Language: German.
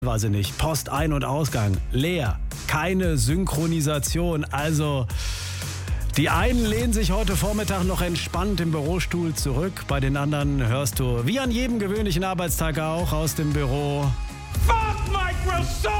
Weiß ich nicht. Post Ein- und Ausgang leer. Keine Synchronisation. Also die einen lehnen sich heute Vormittag noch entspannt im Bürostuhl zurück. Bei den anderen hörst du, wie an jedem gewöhnlichen Arbeitstag auch, aus dem Büro: Fuck Microsoft!